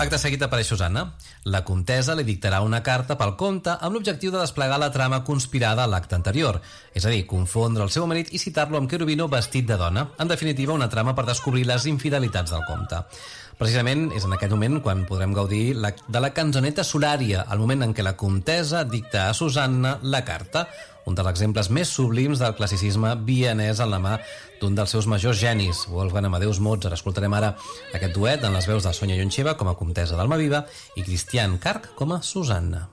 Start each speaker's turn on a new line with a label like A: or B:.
A: Acte seguit apareix Susanna. La comtessa li dictarà una carta pel comte amb l'objectiu de desplegar la trama conspirada a l'acte anterior, és a dir, confondre el seu marit i citar-lo amb Cherubino vestit de dona. En definitiva, una trama per descobrir les infidelitats del comte. Precisament és en aquest moment quan podrem gaudir de la canzoneta Solària, el moment en què la comtessa dicta a Susanna la carta, un dels exemples més sublims del classicisme vienès en la mà d'un dels seus majors genis, Wolfgang Amadeus Mozart. Escoltarem ara aquest duet en les veus de Sonia Yoncheva com a comtessa d'Almaviva i Christian Karg com a Susanna.